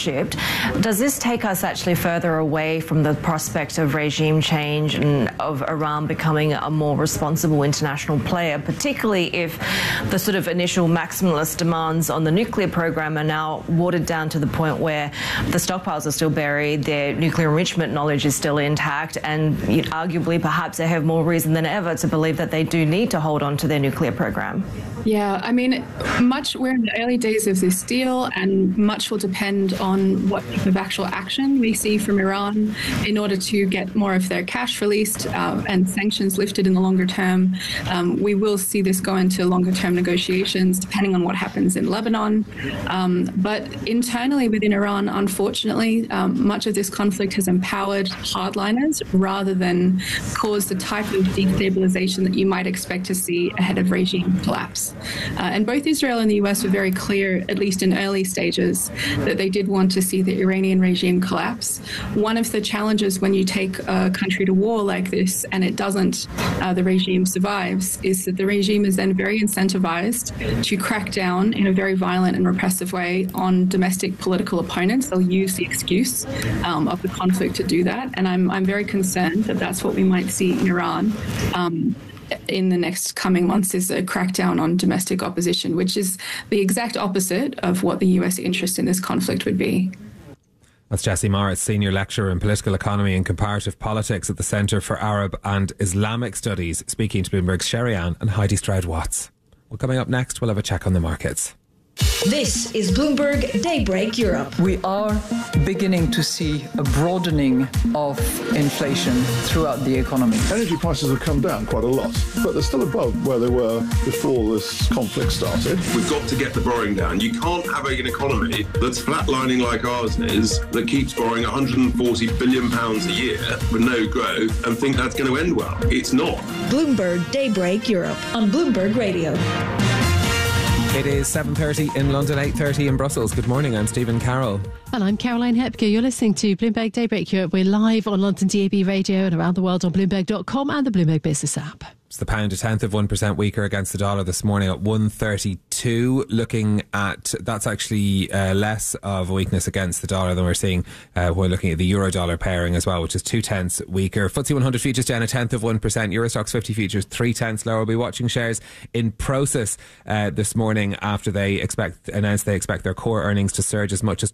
worshipped. Does this take us actually further away from the prospect of regime change and of Iran becoming a more responsible international player, particularly if the sort of initial maximalist demands on the nuclear program are now watered down to the point where the stockpiles are still buried, their nuclear enrichment knowledge is still intact, and arguably perhaps they have more reason than ever to believe that they do need to hold on to their nuclear program? Yeah, I mean, we're in the early days of this deal, and much will depend on what type of actual action we see from Iran in order to get more of their cash released and sanctions lifted in the longer term. We will see this go into longer term negotiations depending on what happens in Lebanon. But internally within Iran, unfortunately, much of this conflict has empowered hardliners rather than caused the type of destabilization that you might expect to see ahead of regime collapse. And both Israel and the US were very clear, at least in early stages, that they did want to see the Iranian regime collapse. One of the challenges when you take a country to war like this and it doesn't, the regime survives, is that the regime is then very incentivized to crack down in a very violent and repressive way on domestic political opponents. They'll use the excuse of the conflict to do that. And I'm very concerned that that's what we might see in Iran in the next coming months, is a crackdown on domestic opposition, which is the exact opposite of what the US interest in this conflict would be. That's Jessie Morris, Senior Lecturer in Political Economy and Comparative Politics at the Centre for Arab and Islamic Studies, speaking to Bloomberg's Sherry Ann and Heidi Stroud-Watts. Well, coming up next, we'll have a check on the markets. This is Bloomberg Daybreak Europe. We are beginning to see a broadening of inflation throughout the economy. Energy prices have come down quite a lot, but they're still above where they were before this conflict started. We've got to get the borrowing down. You can't have an economy that's flatlining like ours is, that keeps borrowing £140 billion a year with no growth and think that's going to end well. It's not. Bloomberg Daybreak Europe on Bloomberg Radio. It is 7:30 in London, 8:30 in Brussels. Good morning, I'm Stephen Carroll. And I'm Caroline Hepker. You're listening to Bloomberg Daybreak Europe. We're live on London DAB radio and around the world on Bloomberg.com and the Bloomberg Business app. It's the pound 0.1% weaker against the dollar this morning at 132. Looking at, that's actually less of a weakness against the dollar than we're seeing while looking at the euro-dollar pairing as well, which is 0.2 weaker. FTSE 100 futures down 0.1%. Eurostoxx 50 futures 0.3 lower. We'll be watching shares in Prosus this morning after they announced they expect their core earnings to surge as much as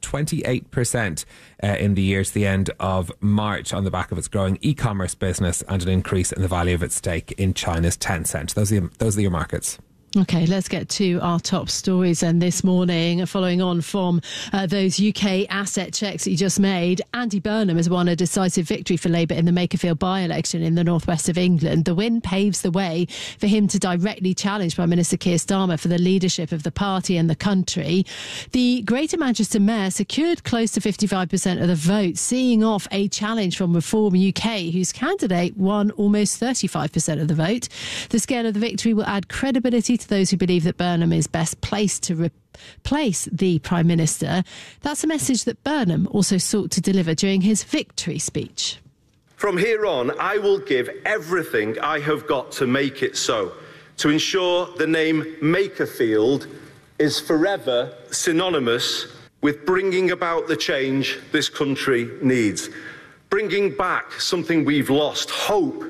28% in the year to the end of March on the back of its growing e-commerce business and an increase in the value of its stake in China's Tencent. Those are your markets. OK, let's get to our top stories. And this morning, following on from those UK asset checks that you just made, Andy Burnham has won a decisive victory for Labour in the Makerfield by-election in the northwest of England. The win paves the way for him to directly challenge Prime Minister Keir Starmer for the leadership of the party and the country. The Greater Manchester Mayor secured close to 55% of the vote, seeing off a challenge from Reform UK, whose candidate won almost 35% of the vote. The scale of the victory will add credibility to those who believe that Burnham is best placed to replace the Prime Minister. That's a message that Burnham also sought to deliver during his victory speech. From here on, I will give everything I have got to make it so, to ensure the name Makerfield is forever synonymous with bringing about the change this country needs, bringing back something we've lost, hope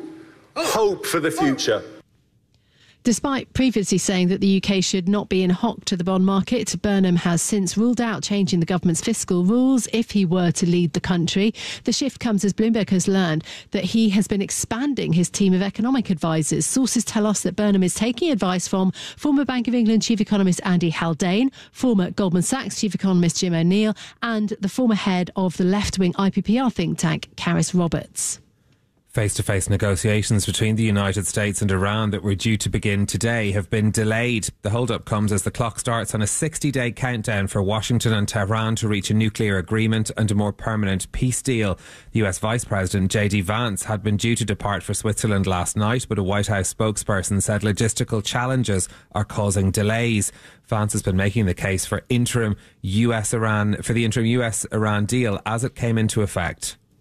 for the future. Despite previously saying that the UK should not be in hock to the bond market, Burnham has since ruled out changing the government's fiscal rules if he were to lead the country. The shift comes as Bloomberg has learned that he has been expanding his team of economic advisors. Sources tell us that Burnham is taking advice from former Bank of England Chief Economist Andy Haldane, former Goldman Sachs Chief Economist Jim O'Neill, and the former head of the left-wing IPPR think tank, Caris Roberts. Face-to-face negotiations between the United States and Iran that were due to begin today have been delayed. The hold-up comes as the clock starts on a 60-day countdown for Washington and Tehran to reach a nuclear agreement and a more permanent peace deal. The US Vice President J.D. Vance had been due to depart for Switzerland last night, but a White House spokesperson said logistical challenges are causing delays. Vance has been making the case for the interim US-Iran deal as it came into effect.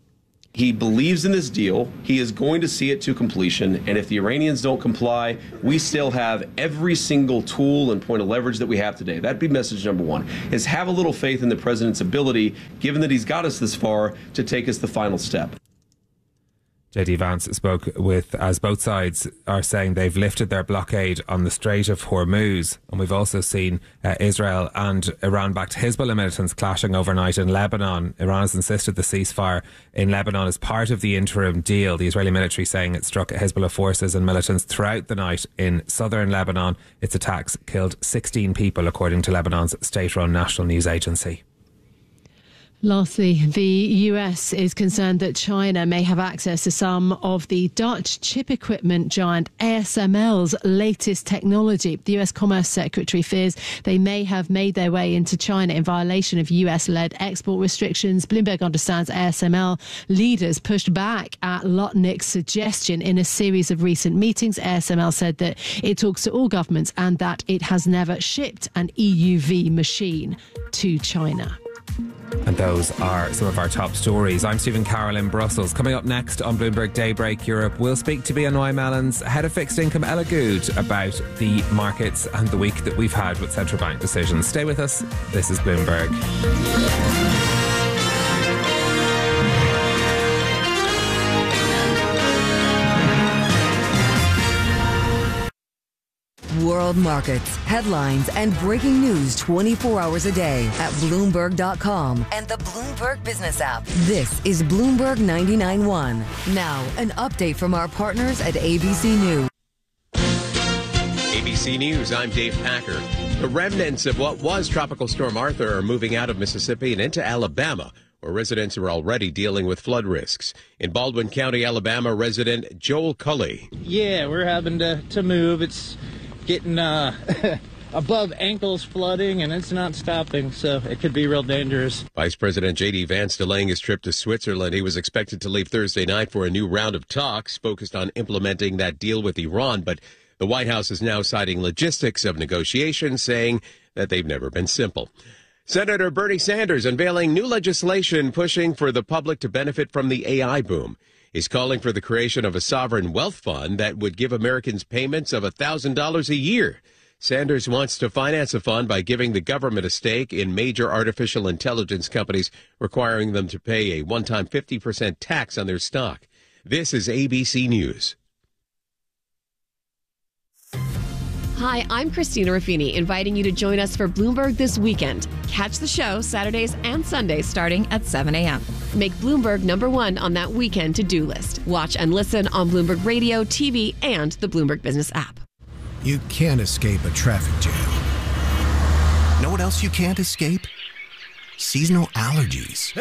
He believes in this deal. He is going to see it to completion. And if the Iranians don't comply, we still have every single tool and point of leverage that we have today. That'd be message number one, is have a little faith in the president's ability, given that he's got us this far, to take us the final step. JD Vance spoke with, as both sides are saying they've lifted their blockade on the Strait of Hormuz. And we've also seen Israel and Iran-backed Hezbollah militants clashing overnight in Lebanon. Iran has insisted the ceasefire in Lebanon is part of the interim deal. The Israeli military saying it struck Hezbollah forces and militants throughout the night in southern Lebanon. Its attacks killed 16 people, according to Lebanon's state-run national news agency. Lastly, the US is concerned that China may have access to some of the Dutch chip equipment giant ASML's latest technology. The US Commerce Secretary fears they may have made their way into China in violation of US-led export restrictions. Bloomberg understands ASML leaders pushed back at Lutnick's suggestion in a series of recent meetings. ASML said that it talks to all governments and that it has never shipped an EUV machine to China. And those are some of our top stories. I'm Stephen Carroll in Brussels. Coming up next on Bloomberg Daybreak Europe, we'll speak to BNY Mellon's head of fixed income, Ella Good, about the markets and the week that we've had with central bank decisions. Stay with us. This is Bloomberg. World markets, headlines, and breaking news 24 hours a day at Bloomberg.com and the Bloomberg Business app. This is Bloomberg 99.1. Now, an update from our partners at ABC News. ABC News, I'm Dave Packer. The remnants of what was Tropical Storm Arthur are moving out of Mississippi and into Alabama, where residents are already dealing with flood risks. In Baldwin County, Alabama, resident Joel Cully. Yeah, we're having to move. It's getting above ankles flooding, and it's not stopping, so it could be real dangerous. Vice President J.D. Vance delaying his trip to Switzerland. He was expected to leave Thursday night for a new round of talks focused on implementing that deal with Iran, but the White House is now citing logistics of negotiations, saying that they've never been simple. Senator Bernie Sanders unveiling new legislation pushing for the public to benefit from the AI boom. He's calling for the creation of a sovereign wealth fund that would give Americans payments of $1,000 a year. Sanders wants to finance a fund by giving the government a stake in major artificial intelligence companies, requiring them to pay a one-time 50% tax on their stock. This is ABC News. Hi, I'm Christina Ruffini, inviting you to join us for Bloomberg This Weekend. Catch the show Saturdays and Sundays starting at 7 a.m. Make Bloomberg #1 on that weekend to-do list. Watch and listen on Bloomberg Radio, TV, and the Bloomberg Business app. You can't escape a traffic jam. Know what else you can't escape? Seasonal allergies.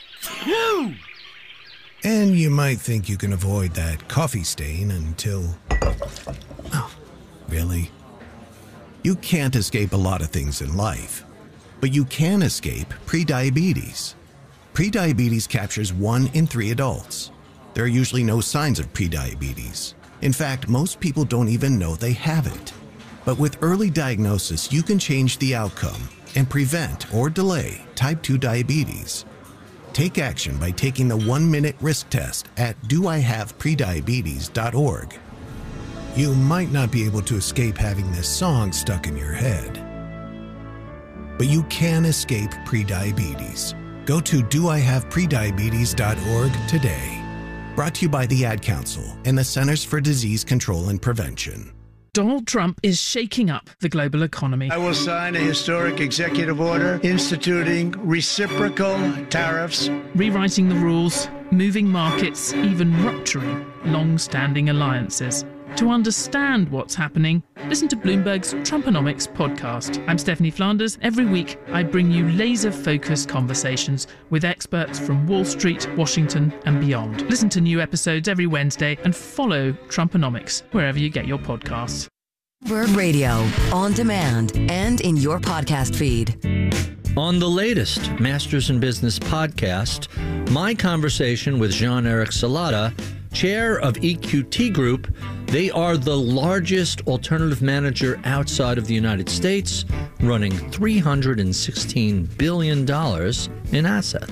And you might think you can avoid that coffee stain until... Oh, really? You can't escape a lot of things in life, but you can escape prediabetes. Prediabetes captures 1 in 3 adults. There are usually no signs of prediabetes. In fact, most people don't even know they have it. But with early diagnosis, you can change the outcome and prevent or delay type 2 diabetes. Take action by taking the 1-minute risk test at doihaveprediabetes.org. You might not be able to escape having this song stuck in your head, but you can escape prediabetes. Go to doihaveprediabetes.org today. Brought to you by the Ad Council and the Centers for Disease Control and Prevention. Donald Trump is shaking up the global economy. I will sign a historic executive order instituting reciprocal tariffs, rewriting the rules, moving markets, even rupturing long-standing alliances. To understand what's happening, listen to Bloomberg's Trumponomics podcast. I'm Stephanie Flanders. Every week, I bring you laser-focused conversations with experts from Wall Street, Washington, and beyond. Listen to new episodes every Wednesday and follow Trumponomics wherever you get your podcasts. Bloomberg Radio, on demand, and in your podcast feed. On the latest Masters in Business podcast, my conversation with Jean-Eric Salata, chair of EQT Group. They are the largest alternative manager outside of the United States, running $316 billion in assets.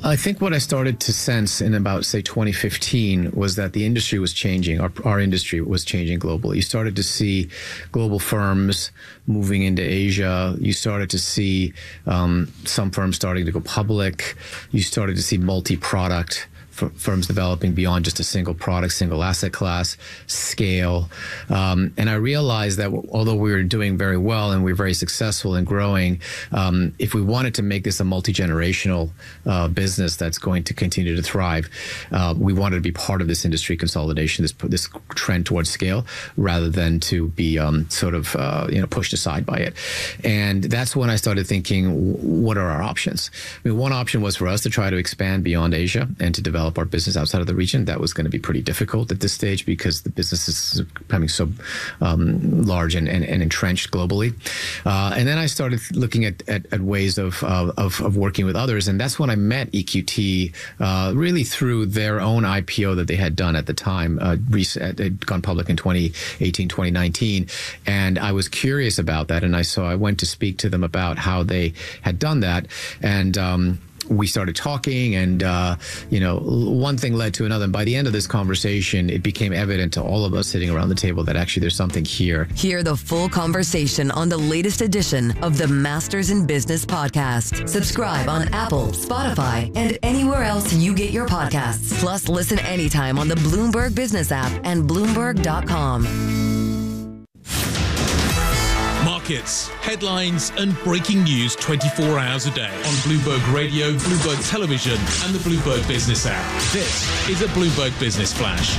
I think what I started to sense in about, say, 2015 was that the industry was changing. Our industry was changing globally. You started to see global firms moving into Asia. You started to see some firms starting to go public. You started to see multi-product firms developing beyond just a single product, single asset class, scale. And I realized that although we were doing very well and we were very successful in growing, if we wanted to make this a multi-generational business that's going to continue to thrive, we wanted to be part of this industry consolidation, this trend towards scale, rather than to be pushed aside by it. And that's when I started thinking, what are our options? I mean, one option was for us to try to expand beyond Asia and to develop our business outside of the region. That was going to be pretty difficult at this stage because the business is becoming so large and entrenched globally. And then I started looking at ways of working with others, and that's when I met EQT really through their own IPO that they had done at the time. They'd gone public in 2018, 2019, and I was curious about that, and I went to speak to them about how they had done that, and we started talking, and one thing led to another. And by the end of this conversation, it became evident to all of us sitting around the table that actually there's something here. Hear the full conversation on the latest edition of the Masters in Business podcast. Subscribe on Apple, Spotify, and anywhere else you get your podcasts. Plus, listen anytime on the Bloomberg Business app and Bloomberg.com. Markets, headlines, and breaking news 24 hours a day on Bloomberg Radio, Bloomberg Television, and the Bloomberg Business app. This is a Bloomberg Business Flash.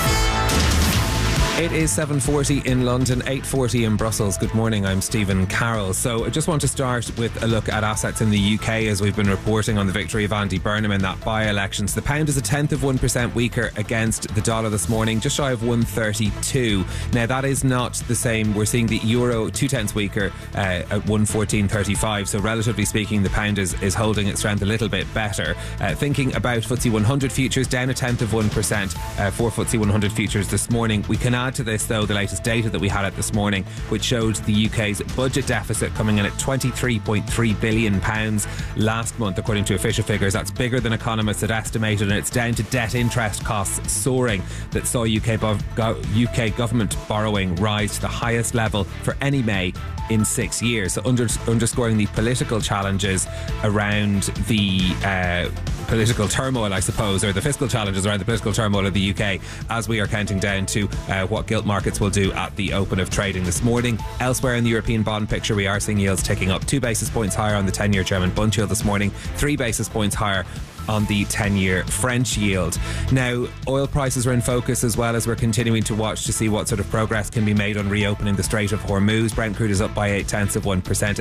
It is 7:40 in London, 8:40 in Brussels. Good morning, I'm Stephen Carroll. So I just want to start with a look at assets in the UK as we've been reporting on the victory of Andy Burnham in that by-election. So the pound is 1/10% weaker against the dollar this morning, just shy of 132. Now that is not the same. We're seeing the euro 0.2 weaker at 114.35. So relatively speaking, the pound is holding its strength a little bit better. Thinking about FTSE 100 futures, down 0.1% for FTSE 100 futures this morning. We can add to this, though, the latest data that we had at this morning, which showed the UK's budget deficit coming in at £23.3 billion last month, according to official figures. That's bigger than economists had estimated, and it's down to debt interest costs soaring that saw UK government borrowing rise to the highest level for any May in 6 years. So underscoring the political challenges around the political turmoil, I suppose, or the fiscal challenges around the political turmoil of the UK, as we are counting down to what gilt markets will do at the open of trading this morning. Elsewhere in the European bond picture, we are seeing yields ticking up 2 basis points higher on the 10-year German bund yield this morning, 3 basis points higher on the 10-year French yield. Now, oil prices are in focus as well, as we're continuing to watch to see what sort of progress can be made on reopening the Strait of Hormuz. Brent crude is up by 0.8%,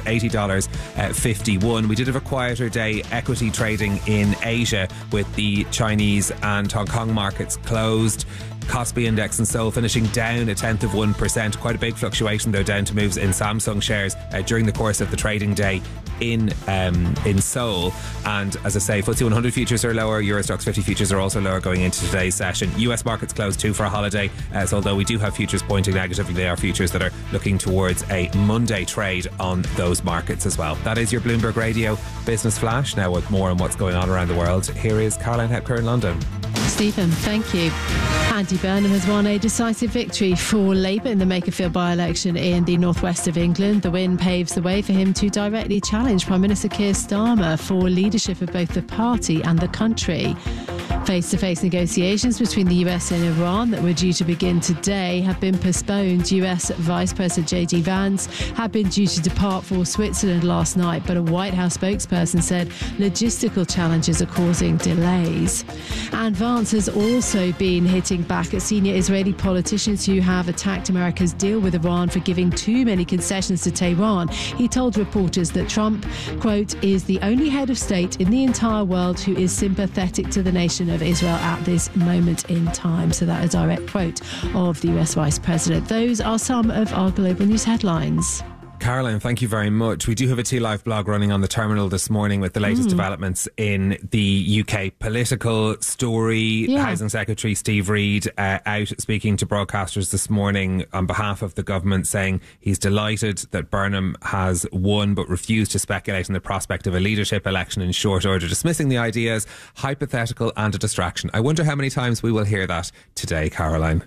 $80.51. We did have a quieter day equity trading in Asia with the Chinese and Hong Kong markets closed. Kospi index in Seoul finishing down 0.1%. Quite a big fluctuation, though, down to moves in Samsung shares during the course of the trading day in Seoul. And as I say, FTSE 100 futures are lower, Euro Stoxx 50 futures are also lower going into today's session. US markets closed too for a holiday, so although we do have futures pointing negatively, they are futures that are looking towards a Monday trade on those markets as well. That is your Bloomberg Radio Business Flash. Now with more on what's going on around the world, here is Caroline Hepker in London. Stephen, thank you. Andy Burnham has won a decisive victory for Labour in the Makerfield by-election in the northwest of England. The win paves the way for him to directly challenge Prime Minister Keir Starmer for leadership of both the party and the country. Face-to-face negotiations between the US and Iran that were due to begin today have been postponed. US Vice President J.D. Vance had been due to depart for Switzerland last night, but a White House spokesperson said logistical challenges are causing delays. And Vance has also been hitting back at senior Israeli politicians who have attacked America's deal with Iran for giving too many concessions to Tehran. He told reporters that Trump, quote, is the only head of state in the entire world who is sympathetic to the nation of Israel at this moment in time. So that is a direct quote of the US Vice President. Those are some of our global news headlines. Caroline, thank you very much. We do have a T-Live blog running on the terminal this morning with the latest developments in the UK political story. Yeah. Housing Secretary Steve Reid out speaking to broadcasters this morning on behalf of the government, saying he's delighted that Burnham has won but refused to speculate on the prospect of a leadership election in short order, dismissing the idea as hypothetical and a distraction. I wonder how many times we will hear that today, Caroline.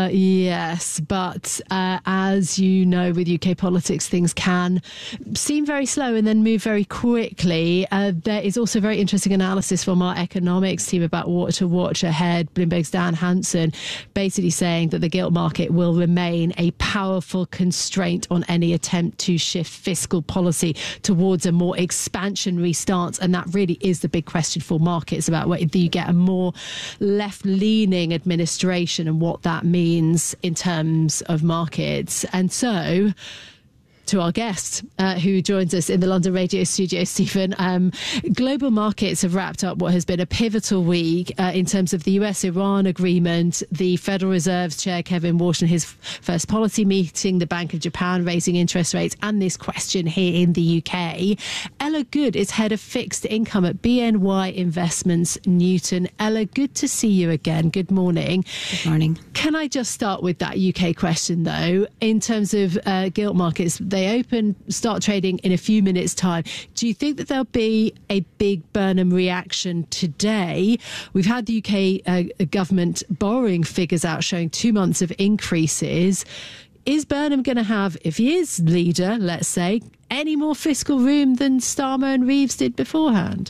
Yes, but as you know, with UK politics, things can seem very slow and then move very quickly. There is also very interesting analysis from our economics team about what to watch ahead. Bloomberg's Dan Hansen basically saying that the gilt market will remain a powerful constraint on any attempt to shift fiscal policy towards a more expansionary stance. And that really is the big question for markets, about whether you get a more left-leaning administration and what that means in terms of markets. And so, to our guest who joins us in the London radio studio, Stephen. Global markets have wrapped up what has been a pivotal week in terms of the US-Iran agreement, the Federal Reserve's chair, Kevin Walsh, in his first policy meeting, the Bank of Japan raising interest rates, and this question here in the UK. Ella Good is head of fixed income at BNY Investments Newton. Ella, good to see you again. Good morning. Good morning. Can I just start with that UK question, though? In terms of gilt markets, they start trading in a few minutes' time. Do you think that there'll be a big Burnham reaction today? We've had the UK government borrowing figures out showing 2 months of increases. Is Burnham going to have, if he is leader, let's say, any more fiscal room than Starmer and Reeves did beforehand?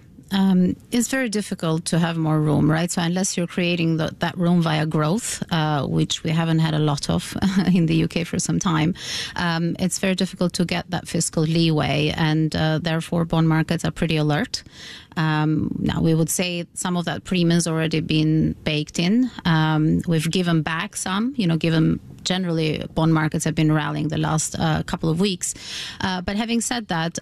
It's very difficult to have more room, right? So unless you're creating that room via growth, which we haven't had a lot of in the UK for some time, it's very difficult to get that fiscal leeway, and therefore bond markets are pretty alert. Now, we would say some of that premium has already been baked in. We've given back some, given generally bond markets have been rallying the last couple of weeks. But having said that,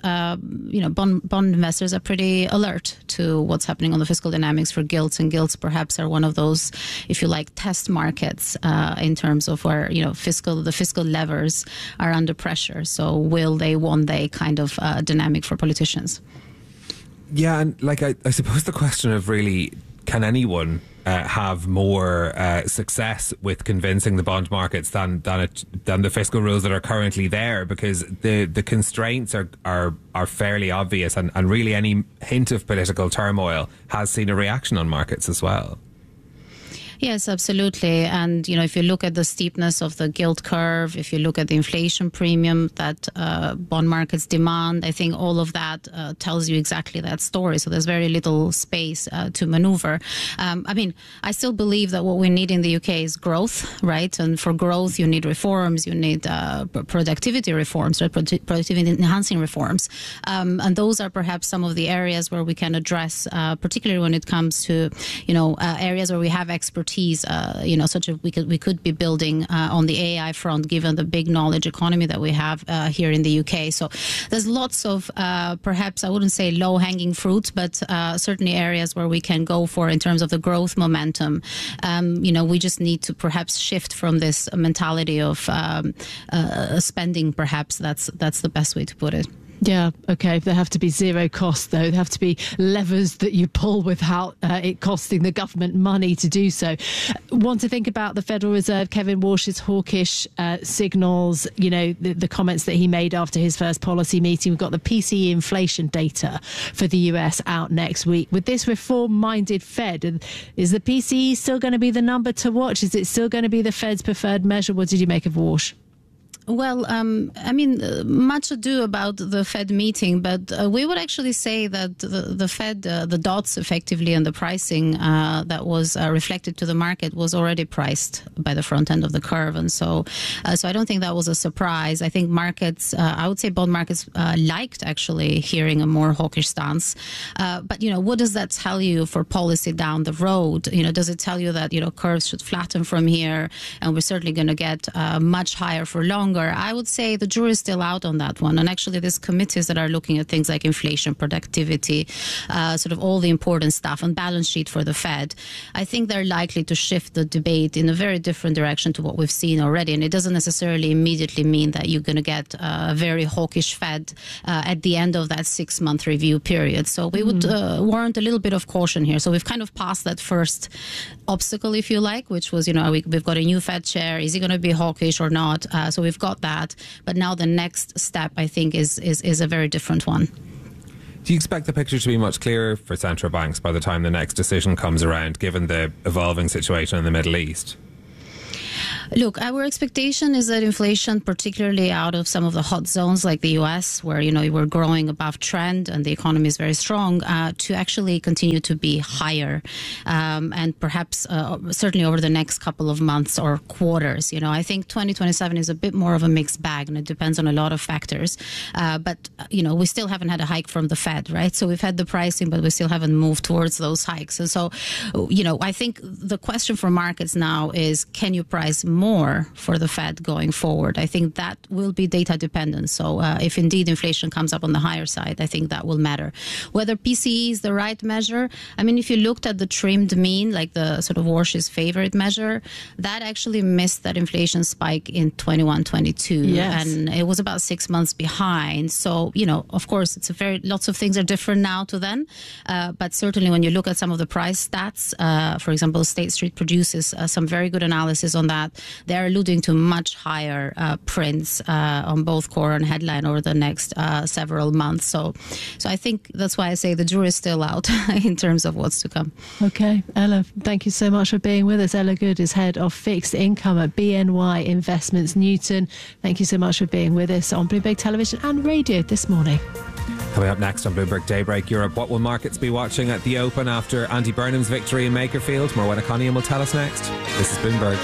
bond investors are pretty alert to what's happening on the fiscal dynamics for gilts, and gilts perhaps are one of those, if you like, test markets in terms of where, the fiscal levers are under pressure. So will they, won't they kind of dynamic for politicians. Yeah, and I suppose the question of really, can anyone have more success with convincing the bond markets than the fiscal rules that are currently there? Because the constraints are fairly obvious, and really any hint of political turmoil has seen a reaction on markets as well. Yes, absolutely. And, if you look at the steepness of the gilt curve, if you look at the inflation premium that bond markets demand, I think all of that tells you exactly that story. So there's very little space to maneuver. I still believe that what we need in the UK is growth, right? And for growth, you need reforms, you need productivity reforms, right? Productivity enhancing reforms. And those are perhaps some of the areas where we can address, particularly when it comes to, areas where we have expertise. Such as we could be building on the AI front, given the big knowledge economy that we have here in the UK. So there's lots of perhaps I wouldn't say low-hanging fruit, but certainly areas where we can go for in terms of the growth momentum. We just need to perhaps shift from this mentality of spending. Perhaps that's the best way to put it. Yeah, okay. There have to be zero cost, though. There have to be levers that you pull without it costing the government money to do so. Want to think about the Federal Reserve, Kevin Walsh's hawkish signals, the comments that he made after his first policy meeting. We've got the PCE inflation data for the US out next week. With this reform-minded Fed, is the PCE still going to be the number to watch? Is it still going to be the Fed's preferred measure? What did you make of Walsh? Well, much ado about the Fed meeting, but we would actually say that the Fed, the dots effectively and the pricing that was reflected to the market was already priced by the front end of the curve. And so I don't think that was a surprise. I think markets, I would say bond markets liked actually hearing a more hawkish stance. But, what does that tell you for policy down the road? Does it tell you that, curves should flatten from here and we're certainly going to get much higher for longer? longer, I would say the jury is still out on that one. And actually, there's committees that are looking at things like inflation, productivity, sort of all the important stuff, and balance sheet for the Fed. I think they're likely to shift the debate in a very different direction to what we've seen already. And it doesn't necessarily immediately mean that you're going to get a very hawkish Fed at the end of that 6-month review period. So we would warrant a little bit of caution here. So we've kind of passed that first obstacle, if you like, which was, we've got a new Fed chair. Is he going to be hawkish or not? So we've got that. But now the next step, I think, is a very different one. Do you expect the picture to be much clearer for central banks by the time the next decision comes around, given the evolving situation in the Middle East? Look, our expectation is that inflation, particularly out of some of the hot zones like the US, where, we're growing above trend and the economy is very strong, to actually continue to be higher. And perhaps certainly over the next couple of months or quarters. I think 2027 is a bit more of a mixed bag, and it depends on a lot of factors. But we still haven't had a hike from the Fed, right? So we've had the pricing, but we still haven't moved towards those hikes. And so, I think the question for markets now is, can you price more for the Fed going forward? I think that will be data dependent. So if indeed inflation comes up on the higher side, I think that will matter. Whether PCE is the right measure, I mean, if you looked at the trimmed mean, like the sort of Warsh's favorite measure, that actually missed that inflation spike in 21-22. Yes. And it was about 6 months behind. So, of course, lots of things are different now to then. But certainly when you look at some of the price stats, for example, State Street produces some very good analysis on that. They're alluding to much higher prints on both core and headline over the next several months. So I think that's why I say the jury is still out in terms of what's to come. Okay, Ella, thank you so much for being with us. Ella Good is head of fixed income at BNY Investments Newton. Thank you so much for being with us on Bloomberg Television and Radio this morning. Coming up next on Bloomberg Daybreak Europe, what will markets be watching at the Open after Andy Burnham's victory in Makerfield? Morwenna Cunningham will tell us next. This is Bloomberg.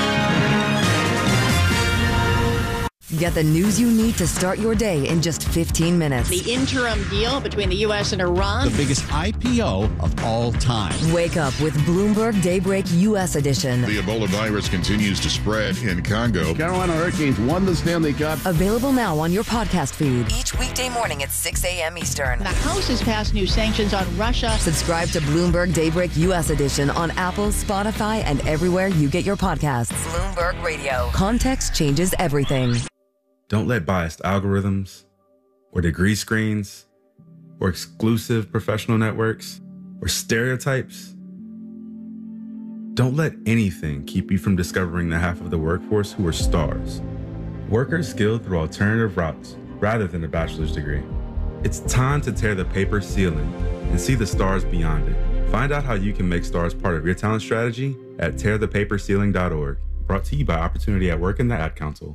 Get the news you need to start your day in just 15 minutes. The interim deal between the U.S. and Iran. The biggest IPO of all time. Wake up with Bloomberg Daybreak U.S. edition. The Ebola virus continues to spread in Congo. Carolina Hurricanes won the Stanley Cup. Available now on your podcast feed. Each weekday morning at 6 a.m. Eastern. The House has passed new sanctions on Russia. Subscribe to Bloomberg Daybreak U.S. edition on Apple, Spotify, and everywhere you get your podcasts. Bloomberg Radio. Context changes everything. Don't let biased algorithms or degree screens or exclusive professional networks or stereotypes. Don't let anything keep you from discovering the half of the workforce who are stars. Workers skilled through alternative routes rather than a bachelor's degree. It's time to tear the paper ceiling and see the stars beyond it. Find out how you can make stars part of your talent strategy at tearthepaperceiling.org. Brought to you by Opportunity at Work and the Ad Council.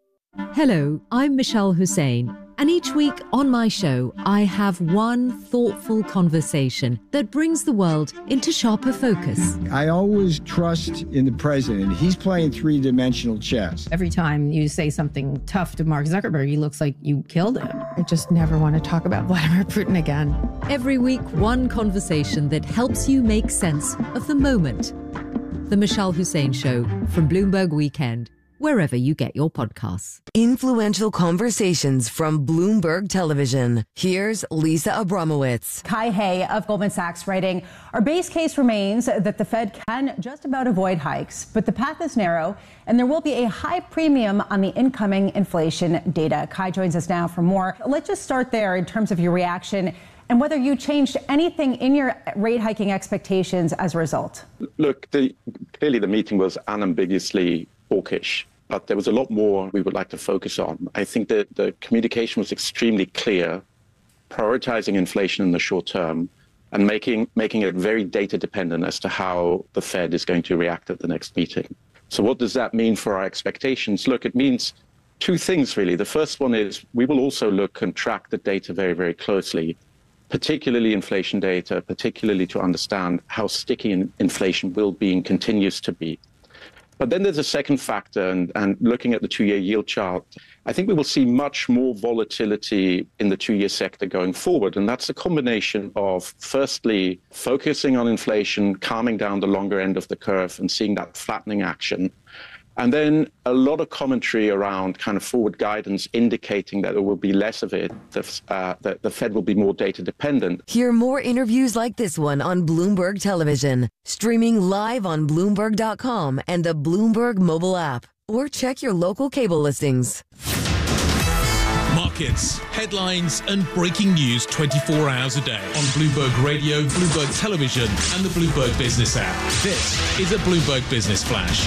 Hello, I'm Michelle Hussein, and each week on my show, I have one thoughtful conversation that brings the world into sharper focus. I always trust in the president. He's playing three-dimensional chess. Every time you say something tough to Mark Zuckerberg, he looks like you killed him. I just never want to talk about Vladimir Putin again. Every week, one conversation that helps you make sense of the moment. The Michelle Hussein Show from Bloomberg Weekend, wherever you get your podcasts. Influential conversations from Bloomberg Television. Here's Lisa Abramowitz. Kai Hay of Goldman Sachs writing, our base case remains that the Fed can just about avoid hikes, but the path is narrow and there will be a high premium on the incoming inflation data. Kai joins us now for more. Let's just start there in terms of your reaction and whether you changed anything in your rate hiking expectations as a result. Look, clearly the meeting was unambiguously hawkish. But there was a lot more we would like to focus on. I think that the communication was extremely clear, prioritizing inflation in the short term and making it very data dependent as to how the Fed is going to react at the next meeting. So what does that mean for our expectations? Look, it means two things, really. The first one is we will also look and track the data very, very closely, particularly inflation data, particularly to understand how sticky inflation will be and continues to be. But then there's a second factor, and looking at the two-year yield chart, I think we will see much more volatility in the two-year sector going forward. And that's a combination of, firstly, focusing on inflation, calming down the longer end of the curve and seeing that flattening action. And then a lot of commentary around kind of forward guidance indicating that there will be less of it, that the Fed will be more data dependent. Hear more interviews like this one on Bloomberg Television, streaming live on Bloomberg.com and the Bloomberg mobile app, or check your local cable listings. Markets, headlines and breaking news 24 hours a day on Bloomberg Radio, Bloomberg Television and the Bloomberg Business app. This is a Bloomberg Business Flash.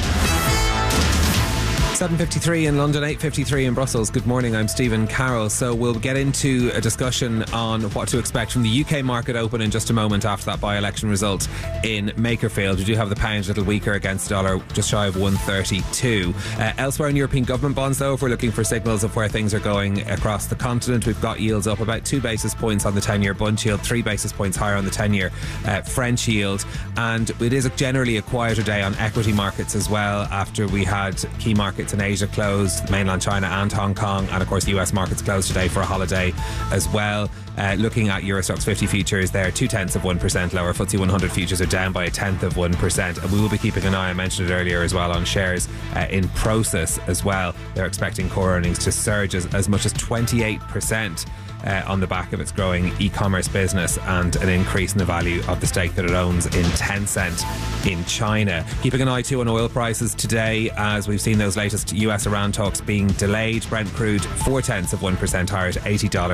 7:53 in London, 8:53 in Brussels. Good morning, I'm Stephen Carroll. So we'll get into a discussion on what to expect from the UK market open in just a moment after that by-election result in Makerfield. We do have the pound a little weaker against the dollar, just shy of 132. Elsewhere in European government bonds, though, if we're looking for signals of where things are going across the continent, we've got yields up about 2 basis points on the 10-year Bund yield, 3 basis points higher on the 10-year French yield. And it is generally a quieter day on equity markets as well, after we had key markets in Asia closed, mainland China and Hong Kong, and of course US markets closed today for a holiday as well. Looking at Euro Stoxx 50 futures, they're 0.2% lower. FTSE 100 futures are down by 0.1%, and we will be keeping an eye, I mentioned it earlier as well, on shares in Prosus as well. They're expecting core earnings to surge as much as 28%. On the back of its growing e-commerce business and an increase in the value of the stake that it owns in Tencent in China. Keeping an eye too on oil prices today, as we've seen those latest US-Iran talks being delayed. Brent crude 0.4% higher to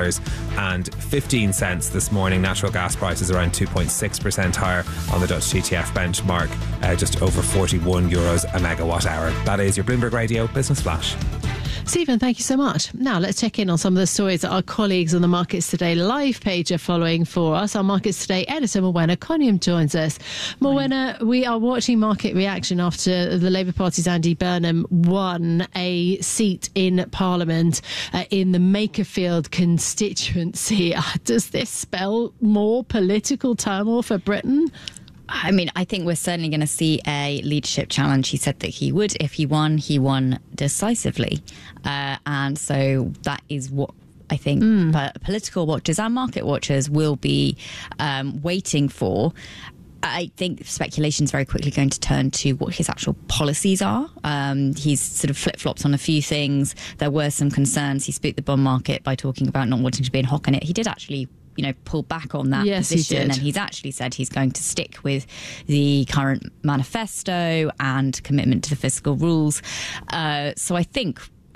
$80.15 this morning. Natural gas prices around 2.6% higher on the Dutch TTF benchmark, just over €41 a megawatt hour. That is your Bloomberg Radio Business Flash. Stephen, thank you so much. Now let's check in on some of the stories that our colleagues on the Markets Today live page are following for us. Our Markets Today editor, Morwenna Coniam, joins us. Morwenna, we are watching market reaction after the Labour Party's Andy Burnham won a seat in Parliament in the Makerfield constituency. Does this spell more political turmoil for Britain? I mean, I think we're certainly going to see a leadership challenge. He said that he would. If he won decisively. And so that is what I think political watchers and market watchers will be waiting for. I think speculation is very quickly going to turn to what his actual policies are. He's sort of flip-flopped on a few things. There were some concerns. He spooked the bond market by talking about not wanting to be in hock on it. He did actually pull back on that position, and he's actually said he's going to stick with the current manifesto and commitment to the fiscal rules. So I think,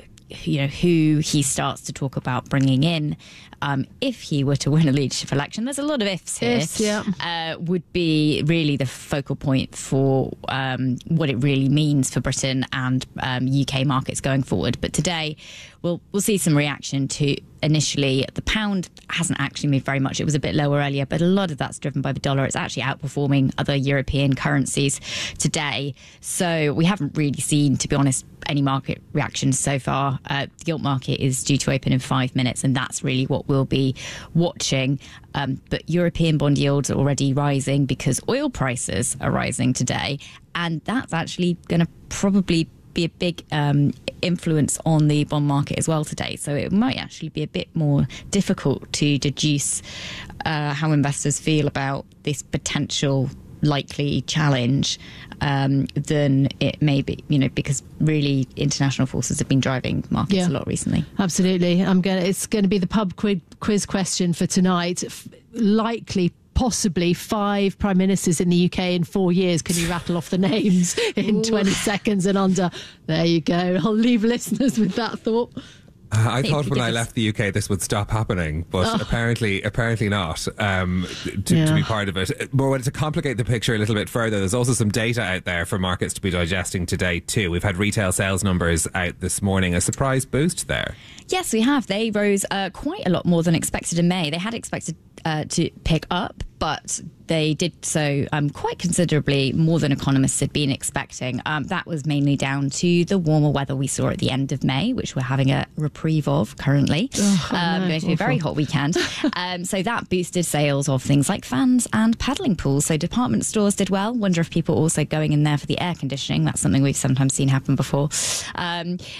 who he starts to talk about bringing in, if he were to win a leadership election, there's a lot of ifs here, would be really the focal point for what it really means for Britain and UK markets going forward. But today, we'll see some reaction to initially. The pound hasn't actually moved very much. It was a bit lower earlier, but a lot of that's driven by the dollar. It's actually outperforming other European currencies today. So we haven't really seen, to be honest, any market reaction so far. The gilt market is due to open in 5 minutes, and that's really what we'll be watching. But European bond yields are already rising because oil prices are rising today, and that's actually going to probably be a big influence on the bond market as well today. So it might actually be a bit more difficult to deduce how investors feel about this potential likely challenge than it may be, because really international forces have been driving markets a lot recently. Absolutely. It's going to be the pub quiz question for tonight. Likely possibly 5 prime ministers in the UK in 4 years. Can you rattle off the names in 20 seconds and under? There you go. I'll leave listeners with that thought. I thought when I left the UK this would stop happening, but apparently not, to be part of it. But to complicate the picture a little bit further, there's also some data out there for markets to be digesting today too. We've had retail sales numbers out this morning, a surprise boost there. Yes, we have. They rose quite a lot more than expected in May. They had expected to pick up, but they did so quite considerably more than economists had been expecting. That was mainly down to the warmer weather we saw at the end of May, which we're having a reprieve of currently. Going to be a very hot weekend. So that boosted sales of things like fans and paddling pools. So department stores did well. Wonder if people are also going in there for the air conditioning. That's something we've sometimes seen happen before.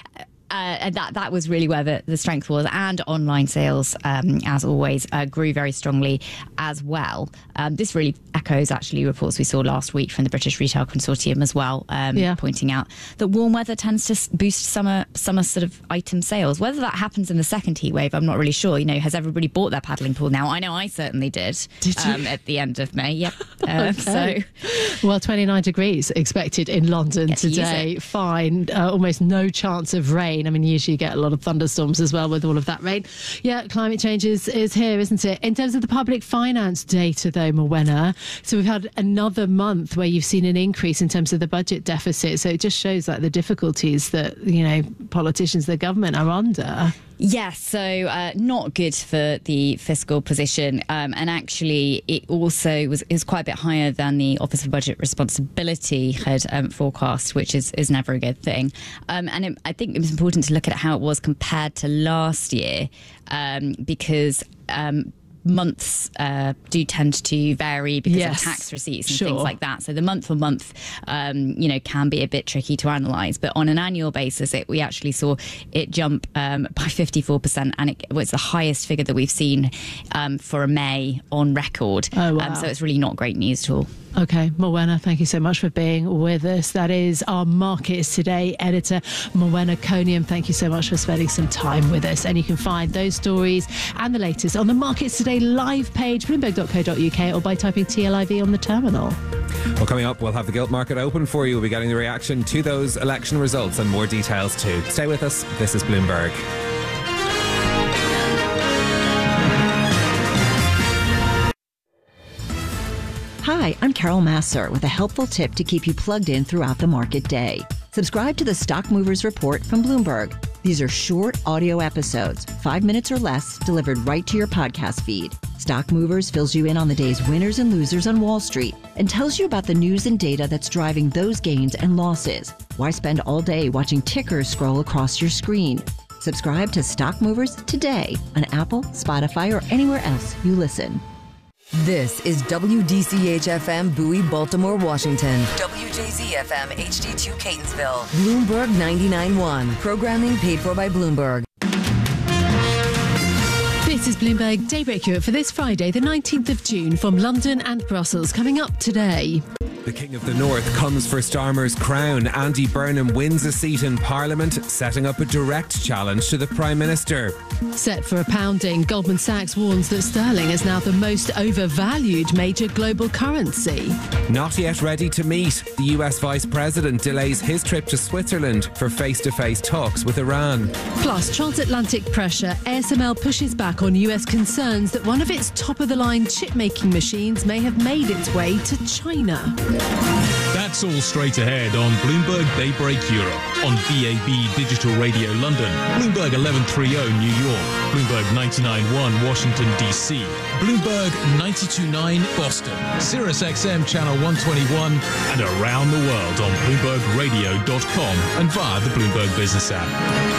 And that was really where the strength was. And online sales, as always, grew very strongly as well. This really echoes, actually, reports we saw last week from the British Retail Consortium as well, pointing out that warm weather tends to boost summer sort of item sales. Whether that happens in the second heat wave, I'm not really sure. Has everybody bought their paddling pool now? I know I certainly did. Did you? At the end of May, yep. Okay. Well, 29 degrees expected in London today. Fine. Almost no chance of rain. I mean, usually you get a lot of thunderstorms as well with all of that rain. Yeah, climate change is here, isn't it? In terms of the public finance data, though, Morwenna, so we've had another month where you've seen an increase in terms of the budget deficit. So it just shows the difficulties that, politicians, the government are under. Yes, so not good for the fiscal position. And actually, it also is quite a bit higher than the Office for Budget Responsibility had forecast, which is never a good thing. And I think it was important to look at how it was compared to last year, because months do tend to vary because of tax receipts and things like that. So the month on month, can be a bit tricky to analyse. But on an annual basis, we actually saw it jump by 54%, and it was the highest figure that we've seen for a May on record. Oh, wow. So it's really not great news at all. Okay, Morwenna, thank you so much for being with us. That is our Markets Today editor, Morwenna Coniam. Thank you so much for spending some time with us. And you can find those stories and the latest on the Markets Today live page, bloomberg.co.uk, or by typing TLIV on the terminal. Well, coming up, we'll have the gilt market open for you. We'll be getting the reaction to those election results and more details too. Stay with us. This is Bloomberg. Hi, I'm Carol Massar with a helpful tip to keep you plugged in throughout the market day. Subscribe to the Stock Movers Report from Bloomberg. These are short audio episodes, 5 minutes or less, delivered right to your podcast feed. Stock Movers fills you in on the day's winners and losers on Wall Street and tells you about the news and data that's driving those gains and losses. Why spend all day watching tickers scroll across your screen? Subscribe to Stock Movers today on Apple, Spotify, or anywhere else you listen. This is WDCH-FM Bowie, Baltimore, Washington. WJZ-FM HD2 Catonsville. Bloomberg 99.1. Programming paid for by Bloomberg. This is Bloomberg Daybreak Europe for this Friday, the 19th of June, from London and Brussels. Coming up today. The King of the North comes for Starmer's crown. Andy Burnham wins a seat in Parliament, setting up a direct challenge to the Prime Minister. Set for a pounding, Goldman Sachs warns that sterling is now the most overvalued major global currency. Not yet ready to meet. The US Vice President delays his trip to Switzerland for face-to-face talks with Iran. Plus, transatlantic pressure. ASML pushes back on US concerns that one of its top-of-the-line chip-making machines may have made its way to China. That's all straight ahead on Bloomberg Daybreak Europe, on DAB Digital Radio London, Bloomberg 1130 New York, Bloomberg 99.1 Washington DC, Bloomberg 92.9 Boston, Sirius XM Channel 121, and around the world on BloombergRadio.com and via the Bloomberg Business app.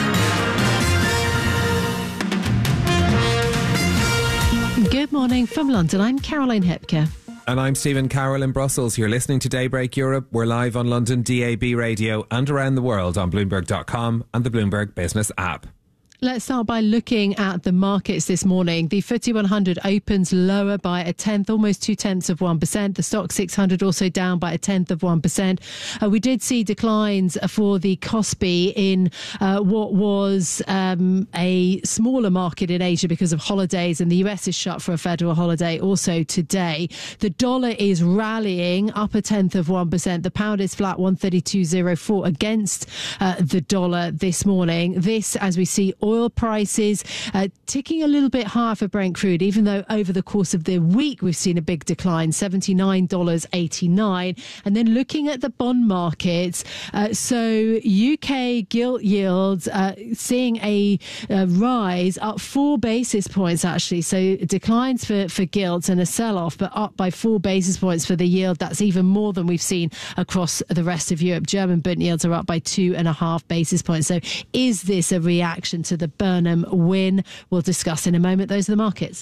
Good morning from London. I'm Caroline Hepker. And I'm Stephen Carroll in Brussels. You're listening to Daybreak Europe. We're live on London DAB radio and around the world on Bloomberg.com and the Bloomberg Business app. Let's start by looking at the markets this morning. The FTSE 100 opens lower by a tenth, almost 0.2%. The Stock 600 also down by a tenth of 1%. We did see declines for the Kospi in what was a smaller market in Asia because of holidays, and the US is shut for a federal holiday also today. The dollar is rallying up a tenth of 1%. The pound is flat, 132.04 against the dollar this morning. This, as we see, oil prices ticking a little bit higher for Brent crude, even though over the course of the week we've seen a big decline, $79.89. And then looking at the bond markets, so UK gilt yields seeing a rise up 4 basis points actually. So declines for gilts and a sell-off, but up by 4 basis points for the yield. That's even more than we've seen across the rest of Europe. German bond yields are up by 2.5 basis points. So is this a reaction to the Burnham win? We'll discuss in a moment. Those are the markets.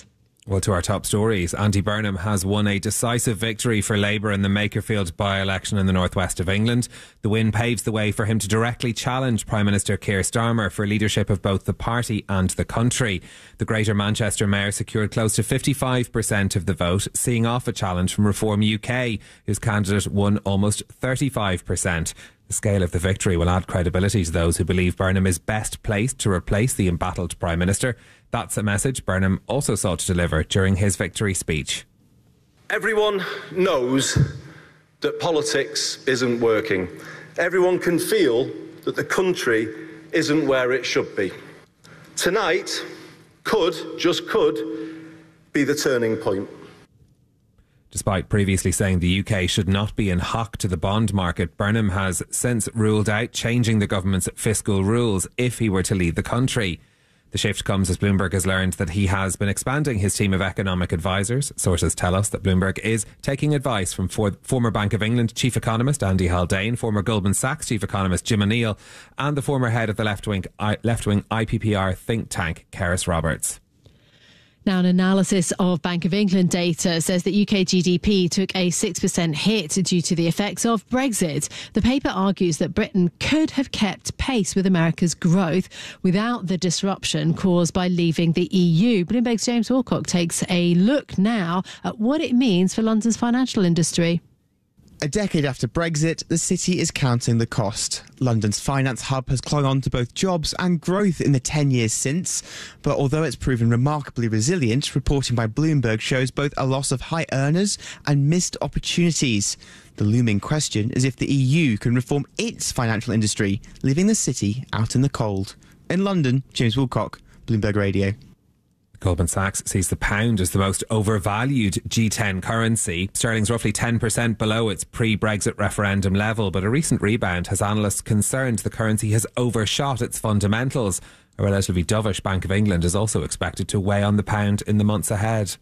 Well, to our top stories, Andy Burnham has won a decisive victory for Labour in the Makerfield by-election in the northwest of England. The win paves the way for him to directly challenge Prime Minister Keir Starmer for leadership of both the party and the country. The Greater Manchester Mayor secured close to 55% of the vote, seeing off a challenge from Reform UK, whose candidate won almost 35%. The scale of the victory will add credibility to those who believe Burnham is best placed to replace the embattled Prime Minister. That's a message Burnham also sought to deliver during his victory speech. Everyone knows that politics isn't working. Everyone can feel that the country isn't where it should be. Tonight just could be the turning point. Despite previously saying the UK should not be in hock to the bond market, Burnham has since ruled out changing the government's fiscal rules if he were to lead the country. The shift comes as Bloomberg has learned that he has been expanding his team of economic advisors. Sources tell us that Bloomberg is taking advice from former Bank of England chief economist Andy Haldane, former Goldman Sachs chief economist Jim O'Neill, and the former head of the left-wing IPPR think tank, Keris Roberts. Now, an analysis of Bank of England data says that UK GDP took a 6% hit due to the effects of Brexit. The paper argues that Britain could have kept pace with America's growth without the disruption caused by leaving the EU. Bloomberg's James Woolcock takes a look now at what it means for London's financial industry. A decade after Brexit, the city is counting the cost. London's finance hub has clung on to both jobs and growth in the 10 years since. But although it's proven remarkably resilient, reporting by Bloomberg shows both a loss of high earners and missed opportunities. The looming question is if the EU can reform its financial industry, leaving the city out in the cold. In London, James Woolcock, Bloomberg Radio. Goldman Sachs sees the pound as the most overvalued G10 currency. Sterling's roughly 10% below its pre-Brexit referendum level, but a recent rebound has analysts concerned the currency has overshot its fundamentals. A relatively dovish Bank of England is also expected to weigh on the pound in the months ahead.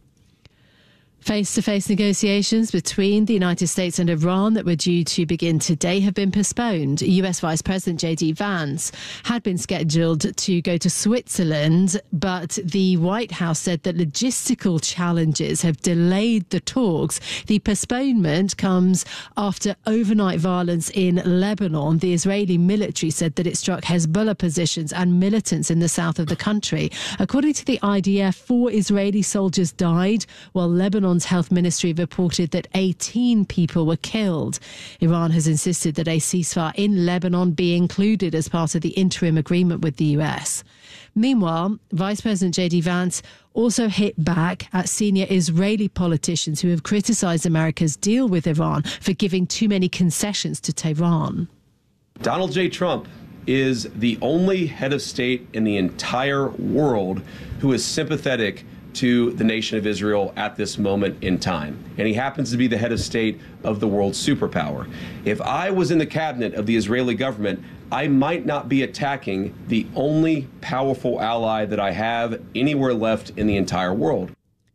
Face-to-face negotiations between the United States and Iran that were due to begin today have been postponed. US Vice President J.D. Vance had been scheduled to go to Switzerland, but the White House said that logistical challenges have delayed the talks. The postponement comes after overnight violence in Lebanon. The Israeli military said that it struck Hezbollah positions and militants in the south of the country. According to the IDF, 4 Israeli soldiers died, while Lebanon's health ministry reported that 18 people were killed. Iran has insisted that a ceasefire in Lebanon be included as part of the interim agreement with the US. Meanwhile, Vice President J.D. Vance also hit back at senior Israeli politicians who have criticised America's deal with Iran for giving too many concessions to Tehran. Donald J. Trump is the only head of state in the entire world who is sympathetic to the nation of Israel at this moment in time. And he happens to be the head of state of the world's superpower. If I was in the cabinet of the Israeli government, I might not be attacking the only powerful ally that I have anywhere left in the entire world.